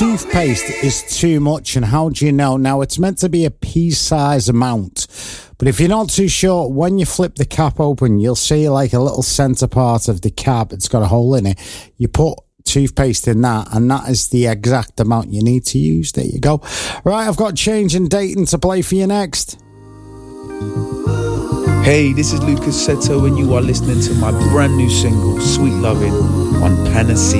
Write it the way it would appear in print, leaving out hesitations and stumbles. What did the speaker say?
toothpaste is too much, and how do you know? Now, it's meant to be a pea-size amount, but if you're not too sure, when you flip the cap open, you'll see like a little centre part of the cap. It's got a hole in it. You put toothpaste in that, and that is the exact amount you need to use. There you go. Right, I've got Change and Dayton to play for you next. Hey, this is Lucas Seto, and you are listening to my brand new single, Sweet Lovin', on Panacea.